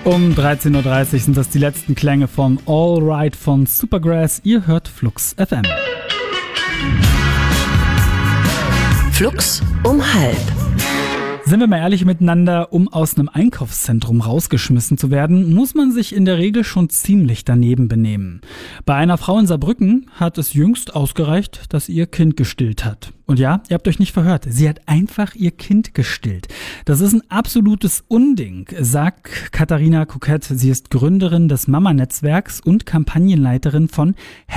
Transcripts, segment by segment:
Um 13.30 Uhr sind das die letzten Klänge von All Right von Supergrass. Ihr hört Flux FM. Flux um 12:30. Sind wir mal ehrlich miteinander, um aus einem Einkaufszentrum rausgeschmissen zu werden, muss man sich in der Regel schon ziemlich daneben benehmen. Bei einer Frau in Saarbrücken hat es jüngst ausgereicht, dass ihr Kind gestillt hat. Und ja, ihr habt euch nicht verhört, sie hat einfach ihr Kind gestillt. Das ist ein absolutes Unding, sagt Katharina Kokett. Sie ist Gründerin des Mama-Netzwerks und Kampagnenleiterin von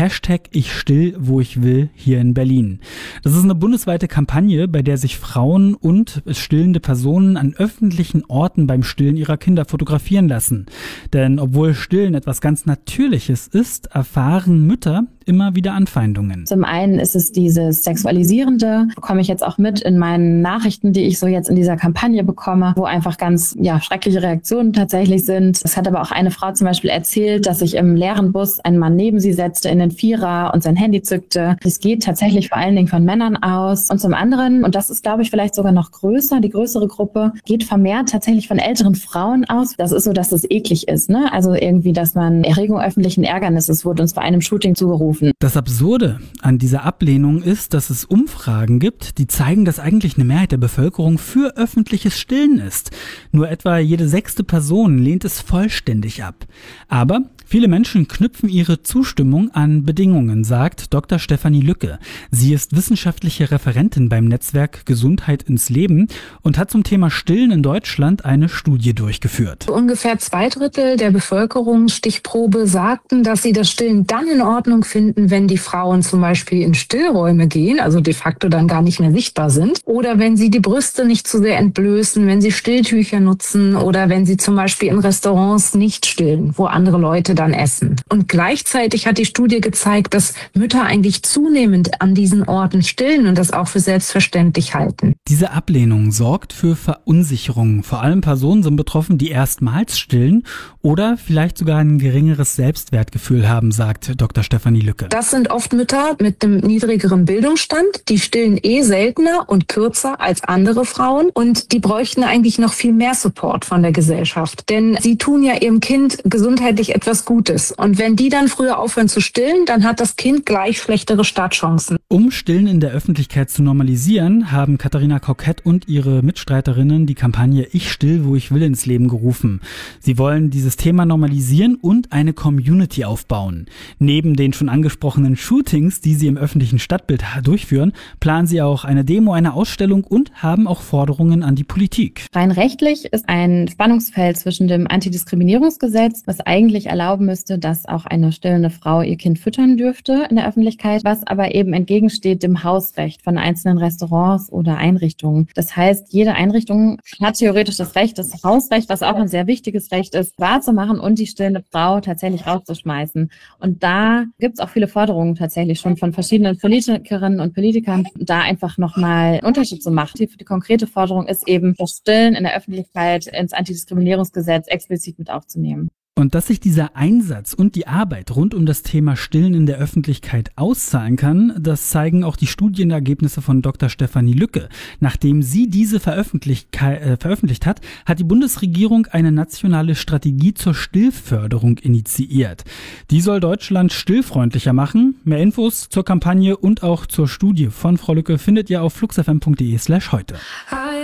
#IchStill-wo-ich-will hier in Berlin. Das ist eine bundesweite Kampagne, bei der sich Frauen und stillende Personen an öffentlichen Orten beim Stillen ihrer Kinder fotografieren lassen. Denn obwohl Stillen etwas ganz Natürliches ist, erfahren Mütter immer wieder Anfeindungen. Zum einen ist es dieses Sexualisierende, bekomme ich jetzt auch mit in meinen Nachrichten, die ich so jetzt in dieser Kampagne bekomme, wo einfach ganz schreckliche Reaktionen tatsächlich sind. Es hat aber auch eine Frau zum Beispiel erzählt, dass sich im leeren Bus ein Mann neben sie setzte in den Vierer und sein Handy zückte. Es geht tatsächlich vor allen Dingen von Männern aus. Und zum anderen, und das ist glaube ich vielleicht sogar noch größer, die größere Gruppe, geht vermehrt tatsächlich von älteren Frauen aus. Das ist so, dass es eklig ist, ne? Also irgendwie, dass man Erregung öffentlichen Ärgernisses wurde uns bei einem Shooting zugerufen. Das Absurde an dieser Ablehnung ist, dass es Umfragen gibt, die zeigen, dass eigentlich eine Mehrheit der Bevölkerung für öffentliches Stillen ist. Nur etwa jede 6. Person lehnt es vollständig ab. Aber viele Menschen knüpfen ihre Zustimmung an Bedingungen, sagt Dr. Stefanie Lücke. Sie ist wissenschaftliche Referentin beim Netzwerk Gesundheit ins Leben und hat zum Thema Stillen in Deutschland eine Studie durchgeführt. Ungefähr 2/3 der Bevölkerungsstichprobe sagten, dass sie das Stillen dann in Ordnung finden, wenn die Frauen zum Beispiel in Stillräume gehen, also de facto dann gar nicht mehr sichtbar sind, oder wenn sie die Brüste nicht zu sehr entblößen, wenn sie Stilltücher nutzen oder wenn sie zum Beispiel in Restaurants nicht stillen, wo andere Leute dann essen. Und gleichzeitig hat die Studie gezeigt, dass Mütter eigentlich zunehmend an diesen Orten stillen und das auch für selbstverständlich halten. Diese Ablehnung sorgt für Verunsicherung. Vor allem Personen sind betroffen, die erstmals stillen oder vielleicht sogar ein geringeres Selbstwertgefühl haben, sagt Dr. Stefanie Lücke. Das sind oft Mütter mit einem niedrigeren Bildungsstand, die stillen seltener und kürzer als andere Frauen und die bräuchten eigentlich noch viel mehr Support von der Gesellschaft. Denn sie tun ja ihrem Kind gesundheitlich etwas Gutes. Und wenn die dann früher aufhören zu stillen, dann hat das Kind gleich schlechtere Startchancen. Um Stillen in der Öffentlichkeit zu normalisieren, haben Katharina Kokett und ihre Mitstreiterinnen die Kampagne Ich still, wo ich will ins Leben gerufen. Sie wollen dieses Thema normalisieren und eine Community aufbauen. Neben den schon angesprochenen Shootings, die sie im öffentlichen Stadtbild durchführen, planen sie auch eine Demo, eine Ausstellung und haben auch Forderungen an die Politik. Rein rechtlich ist ein Spannungsfeld zwischen dem Antidiskriminierungsgesetz, was eigentlich erlauben müsste, dass auch eine stillende Frau ihr Kind füttern dürfte in der Öffentlichkeit, was aber eben entgegensteht dem Hausrecht von einzelnen Restaurants oder Einrichtungen. Das heißt, jede Einrichtung hat theoretisch das Recht, das Hausrecht, was auch ein sehr wichtiges Recht ist, wahrzumachen und die stillende Frau tatsächlich rauszuschmeißen. Und da gibt es auch viele Forderungen tatsächlich schon von verschiedenen Politikerinnen und Politikern, da einfach nochmal einen Unterschied zu machen. Die konkrete Forderung ist eben, das Stillen in der Öffentlichkeit ins Antidiskriminierungsgesetz explizit mit aufzunehmen. Und dass sich dieser Einsatz und die Arbeit rund um das Thema Stillen in der Öffentlichkeit auszahlen kann, das zeigen auch die Studienergebnisse von Dr. Stefanie Lücke. Nachdem sie diese veröffentlicht hat, hat die Bundesregierung eine nationale Strategie zur Stillförderung initiiert. Die soll Deutschland stillfreundlicher machen. Mehr Infos zur Kampagne und auch zur Studie von Frau Lücke findet ihr auf fluxfm.de/heute.